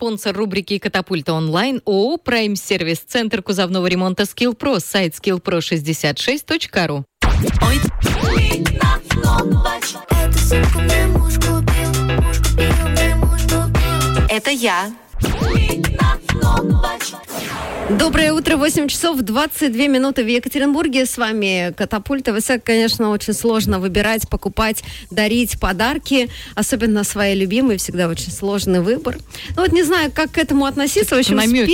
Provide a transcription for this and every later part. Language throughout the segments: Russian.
спонсор рубрики «Катапульта онлайн» ООО «Прайм-сервис», Центр кузовного ремонта «Скиллпро», сайт skillpro66.ru. Это я. Доброе утро, 8 часов 22 минуты в Екатеринбурге. С вами Катапульта. Конечно, очень сложно выбирать, покупать, дарить подарки, особенно своей любимой, всегда очень сложный выбор. Ну вот не знаю, как к этому относиться. В общем, намеки,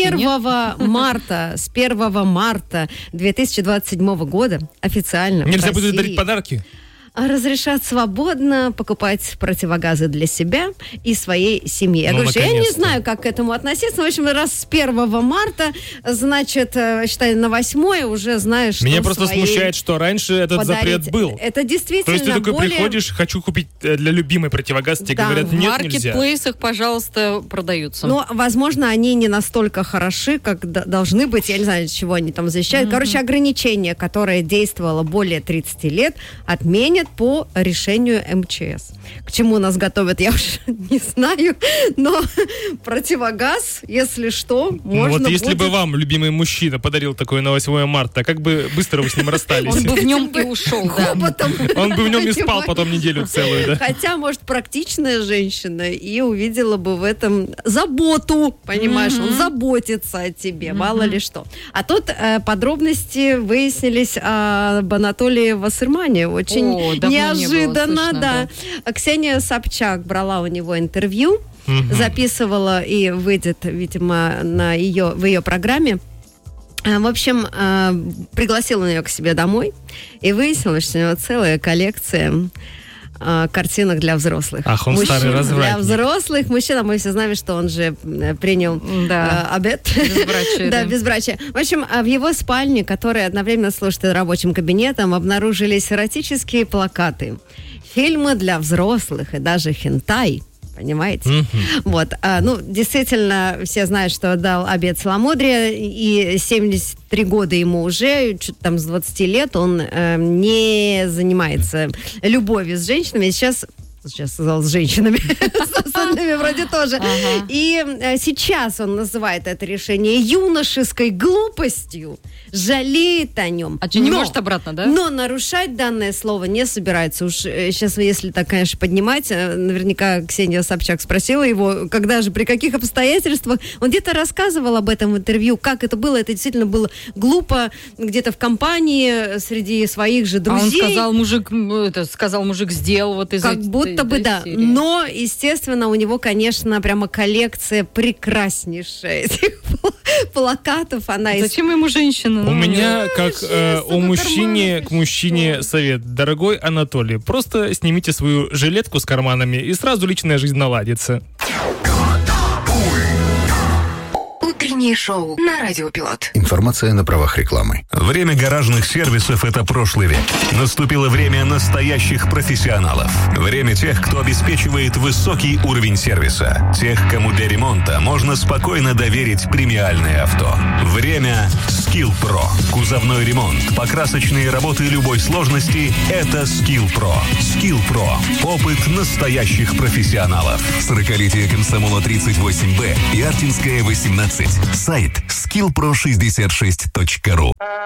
с 1 марта 2027 года официально Нельзя будет дарить подарки? Разрешат свободно покупать противогазы для себя и своей семьи. Я говорю, я не знаю, как к этому относиться. В общем, раз с 1 марта, значит, считай, на 8 уже знаешь, что меня просто смущает, что раньше этот запрет был. Это действительно. То есть ты такой приходишь, хочу купить для любимой противогаз, тебе говорят, нет, нельзя. В маркетплейсах, пожалуйста, продаются. Но, возможно, они не настолько хороши, как должны быть. Я не знаю, чего они там защищают. Короче, ограничение, которое действовало более 30 лет, отменят по решению МЧС. К чему нас готовят, я уже не знаю, но противогаз, если что, можно вот если будет... бы вам любимый мужчина подарил такое на 8 марта, как бы быстро вы с ним расстались? Он бы в нем и ушел, да. Он бы в нем и спал потом неделю целую, да? Хотя, может, практичная женщина и увидела бы в этом заботу, понимаешь, он заботится о тебе, мало ли что. А тут подробности выяснились об Анатолии Вассермане. Очень неожиданно, слышно, да. Ксения Собчак брала у него интервью, записывала и выйдет, видимо, в ее программе. В общем, пригласила ее к себе домой и выяснилось, что у него целая коллекция картинок для взрослых. Ах, он старый развратник. Для взрослых мужчин, а мы все знаем, что он же принял обет. Безбрачие. Да, безбрачие. В общем, в его спальне, которая одновременно служит рабочим кабинетом, обнаружились эротические плакаты, фильмы для взрослых и даже хентай. Понимаете? Вот. Действительно, все знают, что дал обет целомудрия, и 73 года ему уже, что-то там с 20 лет, он не занимается любовью с женщинами. Сейчас сказал, с женщинами, с остальными вроде тоже. И сейчас он называет это решение юношеской глупостью, жалеет о нем. А что, не может обратно, да? Но нарушать данное слово не собирается. Уж сейчас, если так, конечно, поднимать, наверняка Ксения Собчак спросила его, когда же, при каких обстоятельствах. Он где-то рассказывал об этом в интервью, как это было. Это действительно было глупо, где-то в компании, среди своих же друзей. А он сказал, мужик сделал вот из как будто бы да, но, естественно, у него, конечно, прямо коллекция прекраснейшая этих плакатов. Зачем ему женщина? У меня, как к мужчине совет. Дорогой Анатолий, просто снимите свою жилетку с карманами, и сразу личная жизнь наладится. Утреннее шоу на Радио Пилот. Информация на правах рекламы. Время гаражных сервисов – это прошлый век. Наступило время настоящих профессионалов. Время тех, кто обеспечивает высокий уровень сервиса. Тех, кому для ремонта можно спокойно доверить премиальное авто. Время SkillPro. Кузовной ремонт, покрасочные работы любой сложности – это SkillPro. SkillPro. Опыт настоящих профессионалов. 40-летие комсомола 38Б и Артинская 18. Сайт skillpro66.ru.